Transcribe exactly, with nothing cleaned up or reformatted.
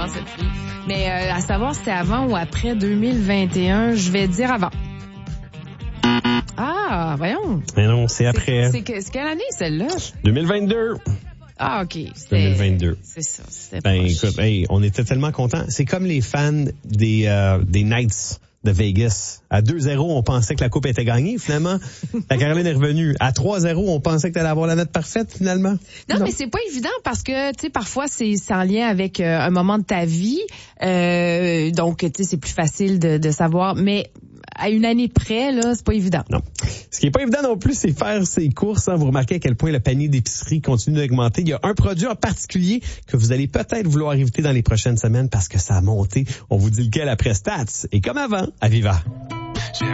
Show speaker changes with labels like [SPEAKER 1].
[SPEAKER 1] vraiment cette fille. Mais euh, à savoir si c'est avant ou après deux mille vingt et un, je vais dire avant. Ah, voyons.
[SPEAKER 2] Mais non, c'est après.
[SPEAKER 1] C'est, c'est, c'est quelle année, celle-là?
[SPEAKER 2] deux mille vingt-deux.
[SPEAKER 1] Ah, OK.
[SPEAKER 2] deux mille vingt-deux.
[SPEAKER 1] C'est ça, c'était
[SPEAKER 2] Ben,
[SPEAKER 1] proche.
[SPEAKER 2] écoute, hey, on était tellement contents. C'est comme les fans des, euh, des Knights de Vegas. À deux zéro, on pensait que la coupe était gagnée. Finalement, la Caroline est revenue. À trois zéro, on pensait que t'allais avoir la note parfaite, finalement.
[SPEAKER 1] Non, non, mais c'est pas évident parce que, tu sais, parfois, c'est, c'est en lien avec euh, un moment de ta vie. Euh, donc, tu sais, c'est plus facile de, de savoir. Mais à une année près, là, c'est pas évident.
[SPEAKER 2] Non. Ce qui est pas évident non plus, c'est faire ses courses. Hein. Vous remarquez à quel point le panier d'épicerie continue d'augmenter. Il y a un produit en particulier que vous allez peut-être vouloir éviter dans les prochaines semaines parce que ça a monté. On vous dit lequel après Stats. Et comme avant, à Viva.